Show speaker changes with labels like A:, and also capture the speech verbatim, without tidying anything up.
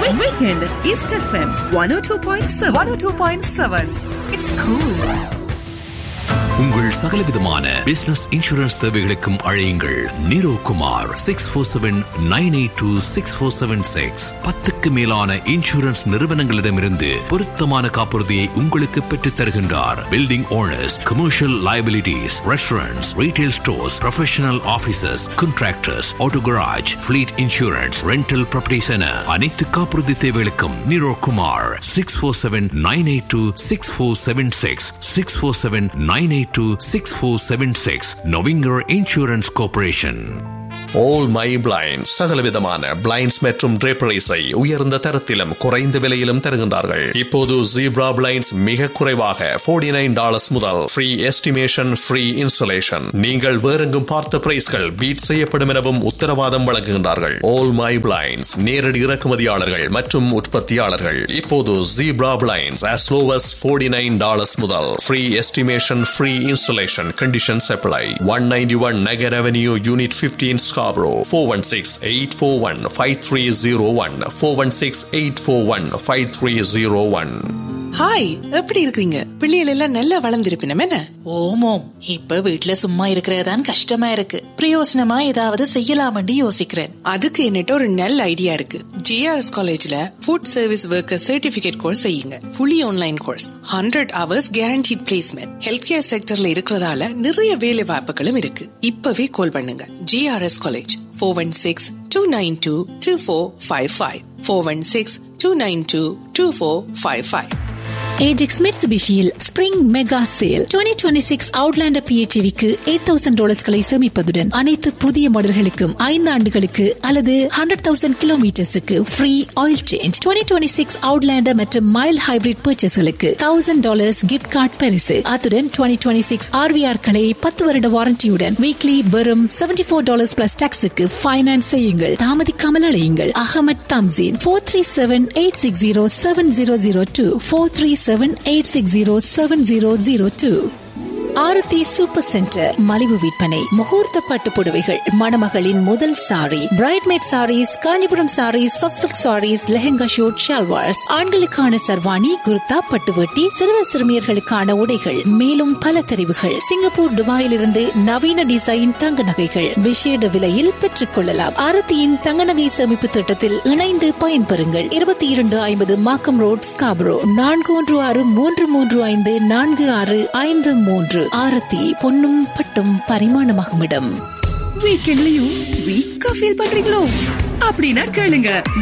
A: Weekend East F M one oh two point seven. one oh two point seven. It's cool.
B: உங்கள் சகலவிதமான business insurance தேவைகளுக்கும் அழையுங்கள் நீரோ Kumar six four seven nine eight two six four seven six. பத்துக்கு மேலான insurance நிறுவனங்களிடமிருந்து பொருத்தமான காப்புறுதியை உங்களுக்கு பெற்றுத் தருகின்றார். Building owners, commercial liabilities, restaurants, retail stores, professional offices, contractors, auto garage, fleet insurance, rental properties என அனைத்து காப்புறுதி தேவைகளுக்கும் நீரோ Kumar six four seven nine eight two six four seven six six four seven nine eight two six four seven six. நொவிங்கர் insurance corporation.
C: All My Blinds சகலவிதமான blinds மற்றும் draperies-ஐ உயர்ந்த தரத்திலும் குறைந்த விலையிலும் தருகின்றார்கள். இப்போது ஜீப்ரா பிளைண்ட்ஸ் மிக குறைவாக forty nine dollars முதல் ஃப்ரீ எஸ்டிமேஷன், ஃப்ரீ இன்ஸ்டாலேஷன். நீங்கள் வேறெங்கும் பார்த்த பிரைஸ்கள் பீட் செய்யப்படும் எனவும் உத்தரவாதம் வழங்குகின்றார்கள். All My Blinds நேரடி இறக்குமதியாளர்கள் மற்றும் உற்பத்தியாளர்கள். இப்போது zebra blinds as low as forty nine dollars முதல் free estimation, free installation. Conditions apply. one ninety-one Nagar Avenue, Unit fifteen, Scarborough. four one six, eight four one, five three zero one. four one six, eight four one, five three zero one.
D: Hi, எப்படி இருக்கீங்க? பிள்ளைகள் எல்லாம் நல்லா வளர்ந்திருப்பினம் என்ன?
E: ஓமோம், இப்ப வீட்ல சும்மா இருக்கிறதான் கஷ்டமா இருக்கு. பிரயோசனமா ஏதாவது செய்யலாம்னு யோசிக்கிறேன்.
D: அதுக்கு என்னட்ட ஒரு நல்ல ஐடியா இருக்கு. ஜிஆர்எஸ் காலேஜ்ல food service worker certificate course செய்யுங்க. Fully online course, hundred hours guaranteed placement. Health care செக்டர்ல இருக்கிறதால நிறைய வேலை வாய்ப்புகளும் இருக்கு. இப்பவே கால் பண்ணுங்க. GRS college four one six, two nine two, two four five five. four one six, two nine two, two four five five.
F: Ajax மிட்சுபிஷியில் spring mega sale twenty twenty-six Outlander P H E V-க்கு eight thousand டாலர்ஸ்களை சேமிப்பதுடன் அனைத்து புதிய மாடல்களுக்கும் ஐந்து ஆண்டுகளுக்கு அல்லது one hundred thousand கிலோமீட்டர்ஸுக்கு free oil change. twenty twenty-six Outlander மற்றும் mile hybrid பர்ச்சேஸ்களுக்கு one thousand dollars gift card பரிசு. அத்துடன் twenty twenty-six R we ஆர்-களை பத்து வருட வாரண்டியுடன் வீக்லி வெறும் seventy-four டாலர்ஸ் பிளஸ் டாக்ஸுக்கு ஃபைனான்ஸ் செய்யுங்கள். தாமதிக்காமல் அழையுங்கள். Ahmed Thamseen four three seven, eight six zero, seven zero zero two four three seven, eight six zero, seven zero zero two. ஆரத்தி super centre மலிவு விற்பனை. முகூர்த்த பட்டு புடவைகள், மணமகளின் முதல் sorry, பிரைட்மேட் saris, Kanchipuram saris, soft silk saris, lehenga shoot, shalwars, ஆண்களுக்கான சர்வாணி, குர்தா, பட்டுவட்டி, சிறுவர் சிறுமியர்களுக்கான உடைகள், மேலும் பல தெரிவுகள். சிங்கப்பூர், துபாயிலிருந்து நவீன டிசைன் தங்க நகைகள் விசேட விலையில் பெற்றுக் கொள்ளலாம். ஆரத்தியின் தங்க நகை சேமிப்பு திட்டத்தில் இணைந்து பயன்பெறுங்கள். இருபத்தி இரண்டு ஐம்பது மாக்கம் ரோட், ஸ்காபரோ. நான்கு ஒன்று ஆறு மூன்று மூன்று ஐந்து நான்கு ஆறு ஐந்து மூன்று. ஆரத்தி பொன்னும் பட்டும் பரிமாணமாகும் இடம்.
A: வீக்கெண்ட்லயும் வீக்கா ஃபீல் பண்றீங்களோ? அப்படின்னா கேளுங்க.